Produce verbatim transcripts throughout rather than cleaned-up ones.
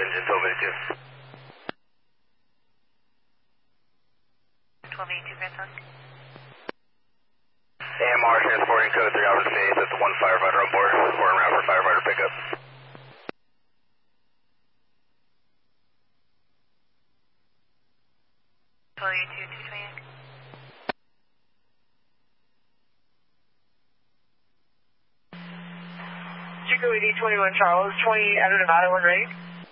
engine twelve eighty-two. twelve eighty-two, Phantom. A M R transporting code three Alpha Faith at the one firefighter on board. Reporting around for firefighter pickup. twelve eighty-two, two twenty-eight. Chico E D twenty-one Charles, twenty out of Nevada, one ready.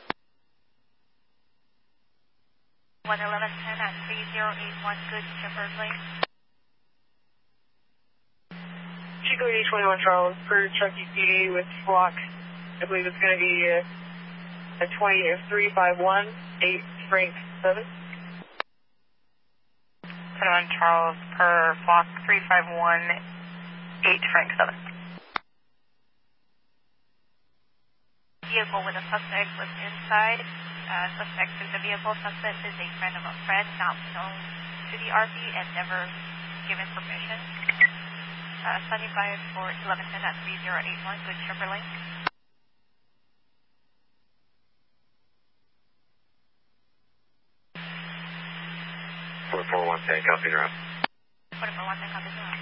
one eleven ten at three zero eight one, good Shepherd Lane. Chico E D twenty-one Charles, per Chucky P D with flock. I believe it's going to be uh, a twenty three five one, eight Frank seven. twenty-one Charles, per flock three five one, eight Frank seven. Vehicle with a suspect was inside. Uh, suspect in the vehicle. Suspect is a friend of a friend, not known to the R P and never given permission. Uh, standing by for eleven ten at three zero eight one, good Shepherd Lane. four four one ten, copy around. four four one ten, copy around.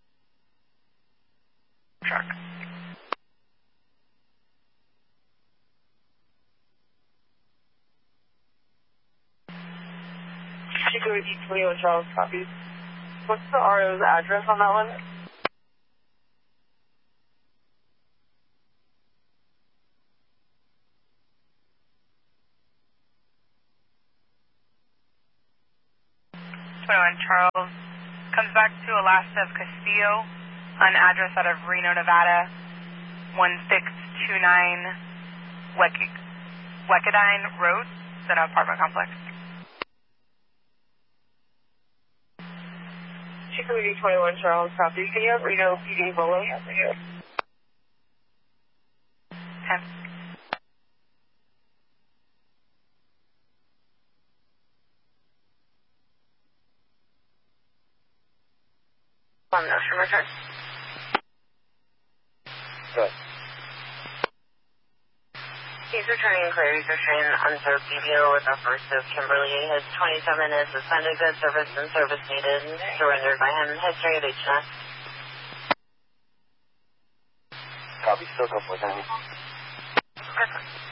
Truck. Chico E D twenty-one Charles, copies. What's the R O's address on that one? twenty-one Charles comes back to Alaska of Castillo, an address out of Reno, Nevada, one six two nine Weckadine Road. Is that an apartment complex? Chico E D twenty-one Charles, copy. Can you have Reno P D below? ten. One notion return. Good. He's returning queries return unserved B B O with our first of Kimberly. His twenty-seven is suspended good service and service needed. Surrendered by him. History of H N S. Copy, still go for it, Perfect.